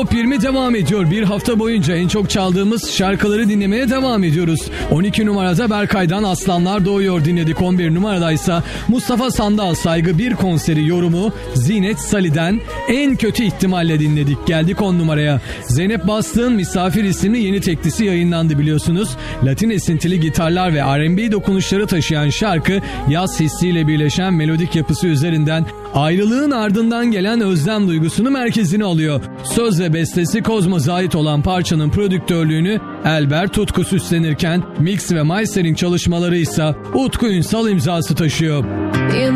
Top 20 devam ediyor. Bir hafta boyunca en çok çaldığımız şarkıları dinlemeye devam ediyoruz. 12 numarada Berkay'dan Aslanlar Doğuyor dinledik. 11 numaradaysa Mustafa Sandal Saygı Bir Konseri yorumu Zinet Salih'den En Kötü İhtimalle dinledik. Geldik 10 numaraya. Zeynep Bastık'ın Misafir isimli yeni teklisi yayınlandı biliyorsunuz. Latin esintili gitarlar ve R&B dokunuşları taşıyan şarkı yaz hissiyle birleşen melodik yapısı üzerinden ayrılığın ardından gelen özlem duygusunu merkezine alıyor. Söz ve bestesi Kozmos'a ait olan parçanın prodüktörlüğünü Elber Tutkus üstlenirken mix ve mastering çalışmaları ise Utku Ünsal imzası taşıyor.